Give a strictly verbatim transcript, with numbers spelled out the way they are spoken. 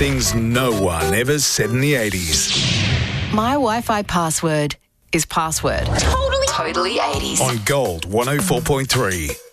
things no one ever said in the eighties. My Wi-Fi password is password. Totally. Totally eighties. On Gold one oh four point three.